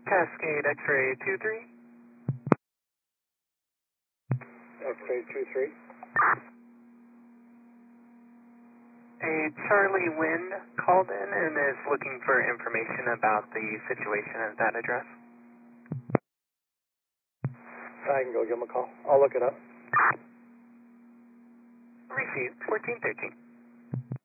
Cascade X-ray 23. X-ray 23. A Charlie Wind called in and is looking for information about the situation at that address. I can go give him a call. I'll look it up. Received 1413.